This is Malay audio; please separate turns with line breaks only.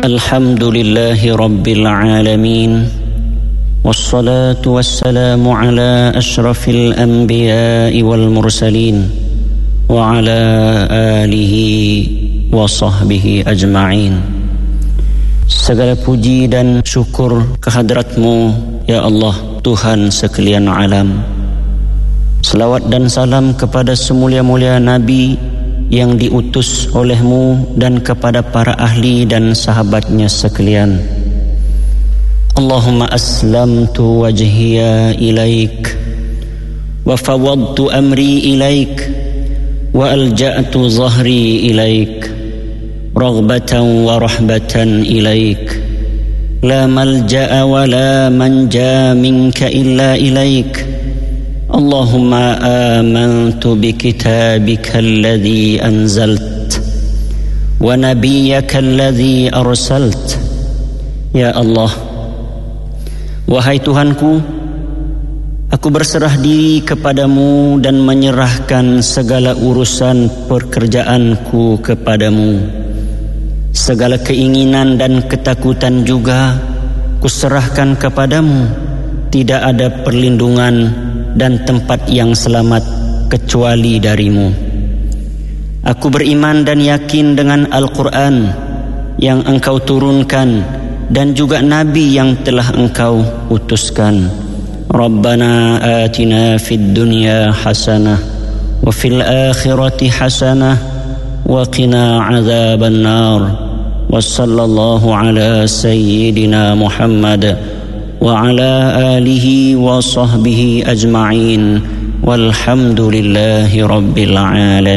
Alhamdulillahi Rabbil Alamin, wassalatu wassalamu ala ashrafil anbiya'i wal mursalin, wa ala alihi wa sahbihi ajma'in. Segala puji dan syukur kehadrat-Mu, ya Allah, Tuhan sekalian alam. Selawat dan salam kepada semulia-mulia Nabi yang diutus oleh-Mu dan kepada para ahli dan sahabatnya sekalian. Allahumma aslamtu wajhiya ilaik wa fawadtu amri ilaik wa alja'tu zahri ilaik raghbatan wa rahbatan ilaik la malja'a wa la manja minka illa ilaik. Allahumma amantu bikitabika alladhi anzalt wa nabiyyaka alladhi arsalt. Ya Allah, wahai Tuhanku, aku berserah diri kepadamu dan menyerahkan segala urusan pekerjaanku kepadamu. Segala keinginan dan ketakutan juga kuserahkan kepadamu. Tidak ada perlindungan dan tempat yang selamat kecuali darimu. Aku beriman dan yakin dengan Al-Quran yang Engkau turunkan dan juga Nabi yang telah Engkau utuskan. Rabbana atina fid dunya hasanah wa fil akhirati hasanah wa qina azaban nar. Wa sallallahu ala sayyidina Muhammad wa ala alihi wa sahbihi ajma'in walhamdulillahi rabbil alamin.